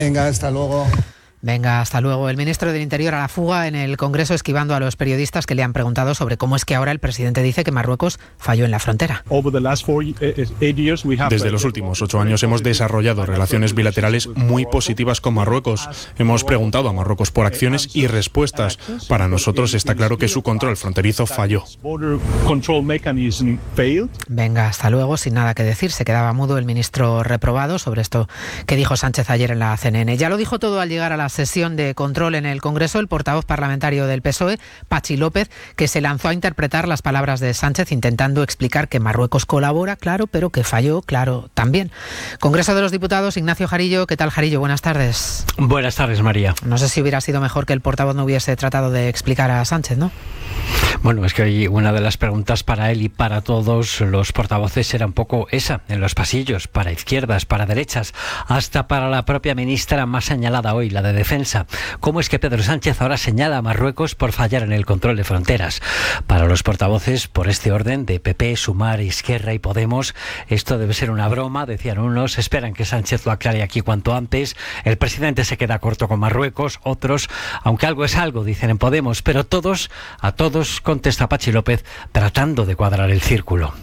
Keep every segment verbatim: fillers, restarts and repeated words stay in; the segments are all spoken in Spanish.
Venga, hasta luego. Venga, hasta luego. El ministro del Interior a la fuga en el Congreso, esquivando a los periodistas que le han preguntado sobre cómo es que ahora el presidente dice que Marruecos falló en la frontera. Desde los últimos ocho años hemos desarrollado relaciones bilaterales muy positivas con Marruecos. Hemos preguntado a Marruecos por acciones y respuestas. Para nosotros está claro que su control fronterizo falló. Venga, hasta luego. Sin nada que decir, se quedaba mudo el ministro reprobado sobre esto que dijo Sánchez ayer en la C N N. Ya lo dijo todo al llegar a la sesión de control en el Congreso el portavoz parlamentario del P S O E, Patxi López, que se lanzó a interpretar las palabras de Sánchez intentando explicar que Marruecos colabora, claro, pero que falló, claro, también. Congreso de los Diputados, Ignacio Jarillo. ¿Qué tal, Jarillo? Buenas tardes. Buenas tardes, María. No sé si hubiera sido mejor que el portavoz no hubiese tratado de explicar a Sánchez, ¿no? Bueno, es que hoy una de las preguntas para él y para todos los portavoces era un poco esa, en los pasillos, para izquierdas, para derechas, hasta para la propia ministra más señalada hoy, la de Defensa. ¿Cómo es que Pedro Sánchez ahora señala a Marruecos por fallar en el control de fronteras? Para los portavoces, por este orden de P P, Sumar, Izquierda y Podemos, esto debe ser una broma, decían unos, esperan que Sánchez lo aclare aquí cuanto antes, el presidente se queda corto con Marruecos, otros, aunque algo es algo, dicen en Podemos, pero todos, a todos contesta Patxi López tratando de cuadrar el círculo.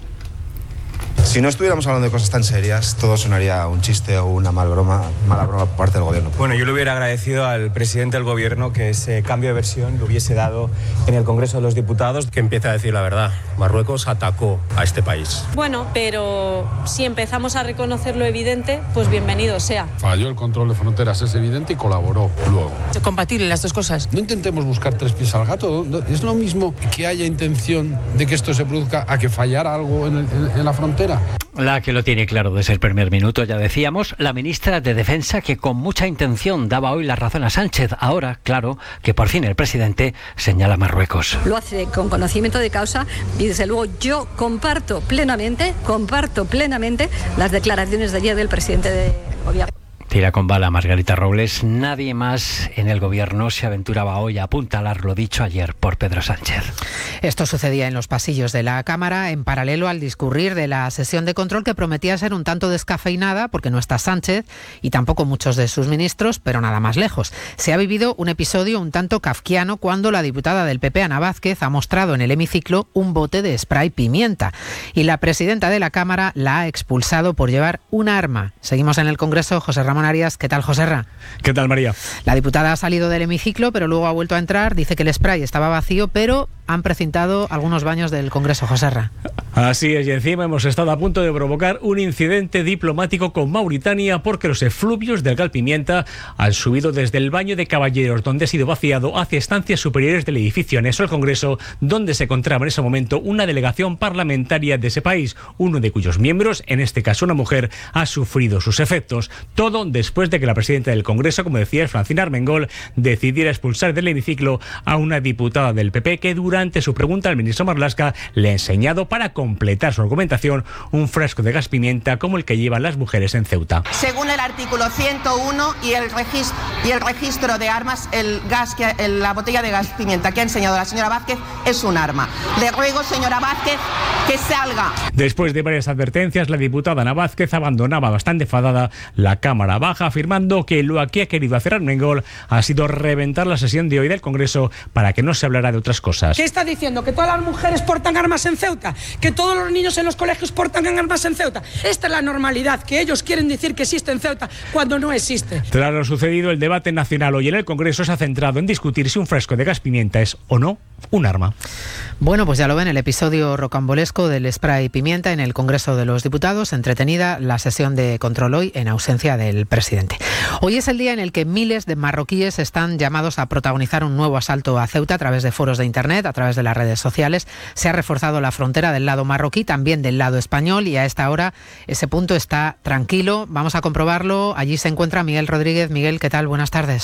Si no estuviéramos hablando de cosas tan serias, todo sonaría un chiste o una mal broma, mala broma por parte del gobierno. Bueno, yo le hubiera agradecido al presidente del gobierno que ese cambio de versión lo hubiese dado en el Congreso de los Diputados. Que empiece a decir la verdad. Marruecos atacó a este país. Bueno, pero si empezamos a reconocer lo evidente, pues bienvenido sea. Falló el control de fronteras, es evidente, y colaboró luego. ¿Es compatible las dos cosas? No intentemos buscar tres pies al gato. Es lo mismo que haya intención de que esto se produzca a que fallara algo en, el, en, en la frontera. La que lo tiene claro desde el primer minuto, ya decíamos, la ministra de Defensa, que con mucha intención daba hoy la razón a Sánchez. Ahora, claro, que por fin el presidente señala a Marruecos. Lo hace con conocimiento de causa y desde luego yo comparto plenamente, comparto plenamente las declaraciones de ayer del presidente del gobierno. Tira con bala Margarita Robles. Nadie más en el gobierno se aventuraba hoy a apuntalar lo dicho ayer por Pedro Sánchez. Esto sucedía en los pasillos de la Cámara en paralelo al discurrir de la sesión de control, que prometía ser un tanto descafeinada porque no está Sánchez y tampoco muchos de sus ministros, pero nada más lejos. Se ha vivido un episodio un tanto kafkiano cuando la diputada del P P, Ana Vázquez, ha mostrado en el hemiciclo un bote de spray pimienta y la presidenta de la Cámara la ha expulsado por llevar un arma. Seguimos en el Congreso. José Ramón Arias. ¿Qué tal, Joserra? ¿Qué tal, María? La diputada ha salido del hemiciclo, pero luego ha vuelto a entrar. Dice que el spray estaba vacío, pero han precintado algunos baños del Congreso, Joserra. Así es, y encima hemos estado a punto de provocar un incidente diplomático con Mauritania porque los efluvios del gas pimienta han subido desde el baño de caballeros, donde ha sido vaciado, hacia estancias superiores del edificio anexo al Congreso, donde se encontraba en ese momento una delegación parlamentaria de ese país, uno de cuyos miembros, en este caso una mujer, ha sufrido sus efectos. Todo después de que la presidenta del Congreso, como decía, Francina Armengol, decidiera expulsar del hemiciclo a una diputada del P P que durante su pregunta al ministro Marlaska le ha enseñado, para completar su argumentación, un frasco de gas pimienta como el que llevan las mujeres en Ceuta. Según el artículo ciento uno y el registro, y el registro de armas, el gas que, el, la botella de gas pimienta que ha enseñado la señora Vázquez es un arma. Le ruego, señora Vázquez, que salga. Después de varias advertencias, la diputada Ana Vázquez abandonaba bastante enfadada la Cámara Baja, afirmando que lo que ha querido hacer Armengol ha sido reventar la sesión de hoy del Congreso para que no se hablara de otras cosas. ¿Qué está diciendo? ¿Que todas las mujeres portan armas en Ceuta? ¿Que todos los niños en los colegios portan armas en Ceuta? Esta es la normalidad, que ellos quieren decir que existe en Ceuta cuando no existe. Tras lo sucedido, el debate nacional hoy en el Congreso se ha centrado en discutir si un frasco de gas pimienta es o no un arma. Bueno, pues ya lo ven, el episodio rocambolesco del spray pimienta en el Congreso de los Diputados. Entretenida la sesión de control hoy en ausencia del presidente. Hoy es el día en el que miles de marroquíes están llamados a protagonizar un nuevo asalto a Ceuta a través de foros de internet, a través de las redes sociales. Se ha reforzado la frontera del lado marroquí, también del lado español, y a esta hora ese punto está tranquilo. Vamos a comprobarlo. Allí se encuentra Miguel Rodríguez. Miguel, ¿qué tal? Buenas tardes.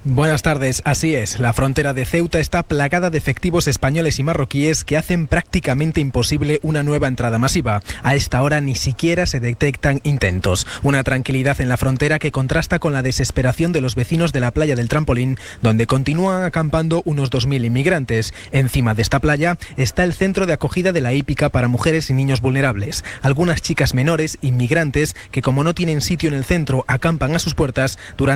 Buenas tardes, así es. La frontera de Ceuta está plagada de efectivos españoles y marroquíes que hacen prácticamente imposible una nueva entrada masiva. A esta hora ni siquiera se detectan intentos. Una tranquilidad en la frontera que contrasta con la desesperación de los vecinos de la playa del Trampolín, donde continúan acampando unos dos mil inmigrantes. Encima de esta playa está el centro de acogida de la hípica para mujeres y niños vulnerables. Algunas chicas menores, inmigrantes, que como no tienen sitio en el centro, acampan a sus puertas durante